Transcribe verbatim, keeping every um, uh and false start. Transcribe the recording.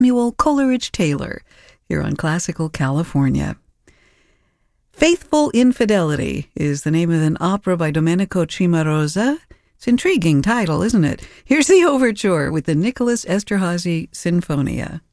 Samuel Coleridge Taylor here on Classical California. Faithful Infidelity is the name of an opera by Domenico Cimarosa. It's an intriguing title, isn't it? Here's the overture with the Nicholas Esterhazy Sinfonia.